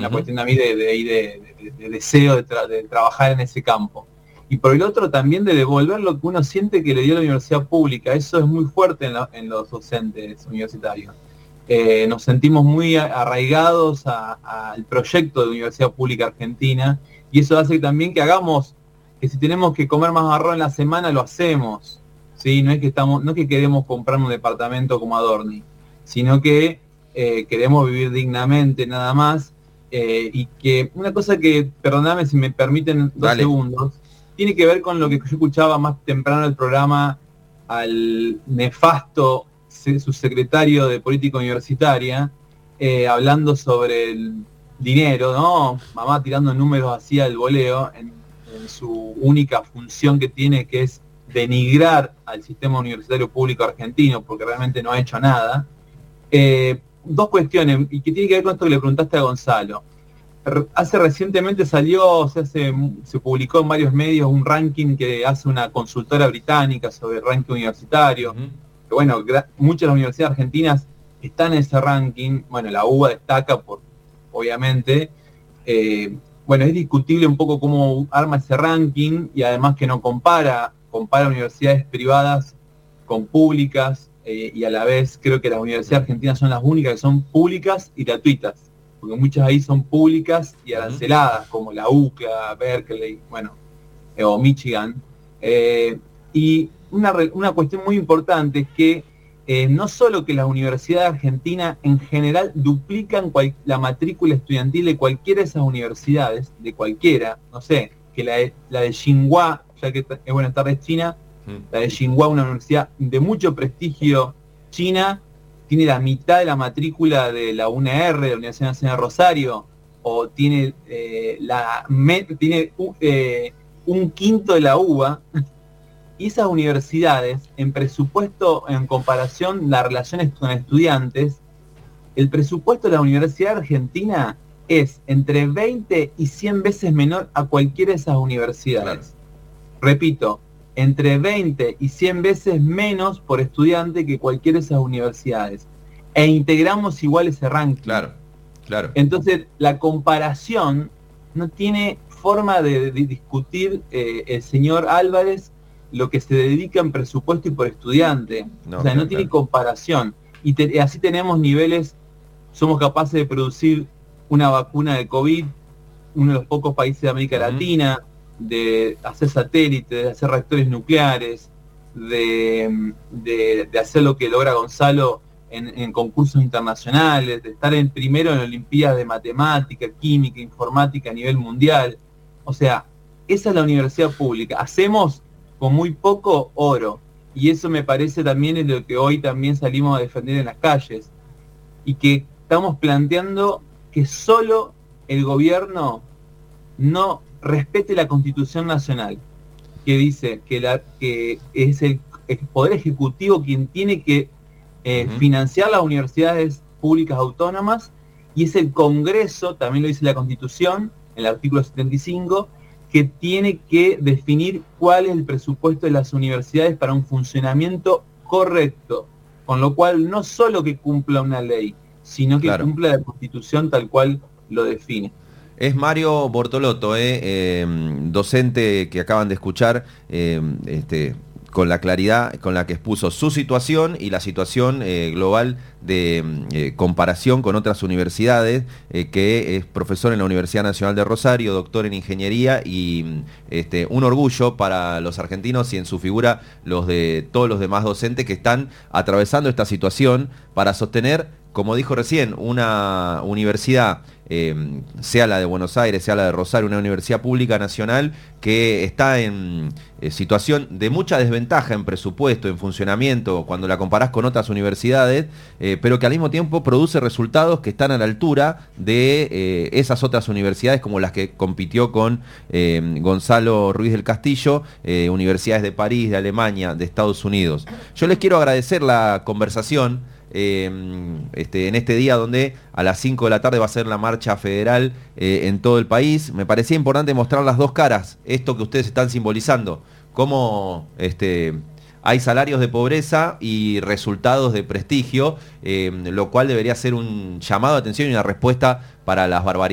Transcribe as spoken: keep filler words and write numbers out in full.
la cuestión a mí de, de, de, de, de deseo de, tra- de trabajar en ese campo. Y por el otro también de devolver lo que uno siente que le dio la universidad pública. Eso es muy fuerte en, la, en los docentes universitarios. Eh, nos sentimos muy arraigados al proyecto de Universidad Pública Argentina, y eso hace también que hagamos, que si tenemos que comer más arroz en la semana, lo hacemos. ¿Sí? No es que estamos, no es que queremos comprar un departamento como Adorni, sino que eh, queremos vivir dignamente nada más. Eh, y que una cosa que, perdóname si me permiten dos Dale. segundos, tiene que ver con lo que yo escuchaba más temprano en el programa al nefasto subsecretario de Política Universitaria, eh, hablando sobre el dinero, ¿no? Mamá tirando números así al voleo, en, en su única función que tiene, que es denigrar al sistema universitario público argentino, porque realmente no ha hecho nada. Eh, dos cuestiones, y que tiene que ver con esto que le preguntaste a Gonzalo. Hace recientemente salió, se, hace, se publicó en varios medios un ranking que hace una consultora británica sobre el ranking universitario. Uh-huh. Que bueno, muchas de las universidades argentinas están en ese ranking. Bueno, la U B A destaca, por, obviamente. Eh, bueno, es discutible un poco cómo arma ese ranking, y además que no compara, compara universidades privadas con públicas, eh, y a la vez creo que las universidades argentinas son las únicas que son públicas y gratuitas, porque muchas ahí son públicas y aranceladas, uh-huh. como la U C L A, Berkeley, bueno, eh, o Michigan. Eh, y una, una cuestión muy importante es que eh, no solo que las universidades argentinas en general duplican cual, la matrícula estudiantil de cualquiera de esas universidades, de cualquiera, no sé, que la de, la de Tsinghua, ya que es buenas tardes China, uh-huh. la de Tsinghua, una universidad de mucho prestigio china, tiene la mitad de la matrícula de la U N R, de la Universidad Nacional de Rosario, o tiene eh, la me, tiene eh, un quinto de la U B A, y esas universidades, en presupuesto, en comparación, las relaciones con estudiantes, el presupuesto de la Universidad Argentina es entre veinte y cien veces menor a cualquiera de esas universidades. Claro. Repito, entre veinte y cien veces menos por estudiante que cualquiera de esas universidades. E integramos igual ese ranking. Claro, claro. Entonces, la comparación no tiene forma de, de discutir eh, el señor Álvarez lo que se dedica en presupuesto y por estudiante. No, o sea, claro, no tiene claro. comparación. Y te, así tenemos niveles, somos capaces de producir una vacuna de COVID, uno de los pocos países de América uh-huh. Latina, de hacer satélites, de hacer reactores nucleares, de, de, de hacer lo que logra Gonzalo en, en concursos internacionales, de estar en primero en Olimpiadas de Matemática, Química, Informática a nivel mundial. O sea, esa es la universidad pública. Hacemos con muy poco oro, y eso me parece también es lo que hoy también salimos a defender en las calles, y que estamos planteando que solo el gobierno no respete la Constitución Nacional, que dice que, la, que es el, el Poder Ejecutivo quien tiene que eh, uh-huh. financiar las universidades públicas autónomas, y es el Congreso, también lo dice la Constitución, en el artículo setenta y cinco, que tiene que definir cuál es el presupuesto de las universidades para un funcionamiento correcto, con lo cual no solo que cumpla una ley, sino que claro. cumpla la Constitución tal cual lo define. Es Mario Bortolotto, eh, eh, docente que acaban de escuchar, eh, este, con la claridad con la que expuso su situación y la situación eh, global de eh, comparación con otras universidades, eh, que es profesor en la Universidad Nacional de Rosario, doctor en Ingeniería, y este, un orgullo para los argentinos y en su figura los de todos los demás docentes que están atravesando esta situación para sostener, como dijo recién, una universidad, eh, sea la de Buenos Aires, sea la de Rosario, una universidad pública nacional que está en eh, situación de mucha desventaja en presupuesto, en funcionamiento, cuando la comparás con otras universidades, eh, pero que al mismo tiempo produce resultados que están a la altura de eh, esas otras universidades como las que compitió con eh, Gonzalo Ruiz del Castillo, eh, universidades de París, de Alemania, de Estados Unidos. Yo les quiero agradecer la conversación. Eh, este, en este día donde a las cinco de la tarde va a ser la marcha federal eh, en todo el país. Me parecía importante mostrar las dos caras, esto que ustedes están simbolizando, cómo este, hay salarios de pobreza y resultados de prestigio, eh, lo cual debería ser un llamado de atención y una respuesta para las barbaridades